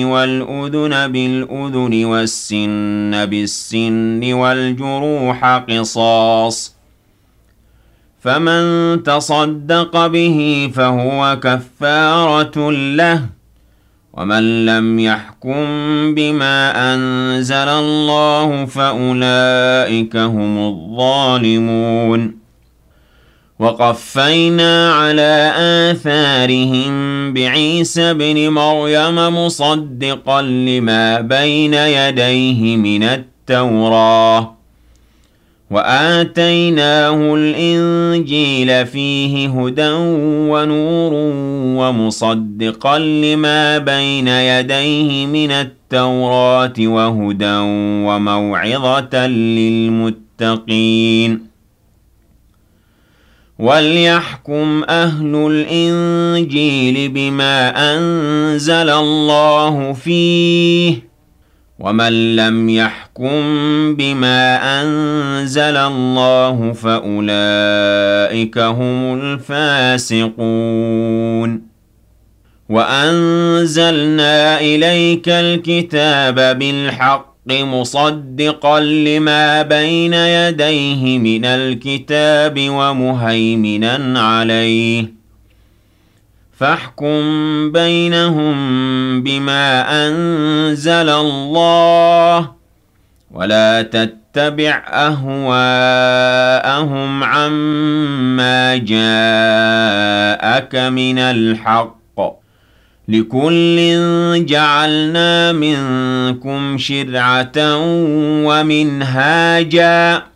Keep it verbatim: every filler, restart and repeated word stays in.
وَالْأُذُنَ بِالْأُذُنِ وَالسِّنَّ بِالسِّنِّ وَالْجُرُوحَ قِصَاصٌ فَمَن تَصَدَّقَ بِهِ فَهُوَ كَفَّارَةٌ لَّهُ وَمَن لَّمْ يَحْكُم بِمَا أَنزَلَ اللَّهُ فَأُولَٰئِكَ هُمُ الظَّالِمُونَ وَقَفَّيْنَا عَلَىٰ آثَارِهِم بِعِيسَى ابْنِ مَرْيَمَ مُصَدِّقًا لِّمَا بَيْنَ يَدَيْهِ مِنَ التَّوْرَاةِ وَآتَيْنَاهُ الْإِنجِيلَ فِيهِ هُدًى وَنُورٌ وَمُصَدِّقًا لِّمَا بَيْنَ يَدَيْهِ مِنَ التَّوْرَاةِ وَهُدًى وَمَوْعِظَةً لِّلْمُتَّقِينَ وَلْيَحْكُمْ أَهْلُ الْإِنجِيلِ بِمَا أَنزَلَ اللَّهُ فِيهِ وَمَن لَّمْ يَحْكُم بِمَا أَنزَلَ اللَّهُ فَأُولَٰئِكَ هُمُ الْفَاسِقُونَ وَأَنزَلْنَا إِلَيْكَ الْكِتَابَ بِالْحَقِّ مُصَدِّقًا لِّمَا بَيْنَ يَدَيْهِ مِنَ الْكِتَابِ وَمُهَيْمِنًا عَلَيْهِ فَاحْكُم بَيْنَهُم بِمَا أَنزَلَ اللَّهُ وَلَا تَتَّبِعْ أَهْوَاءَهُمْ عَمَّا جَاءَكَ مِنَ الْحَقِّ ۚ لِكُلٍّ جَعَلْنَا مِنكُمْ شِرْعَةً وَمِنْهَاجًا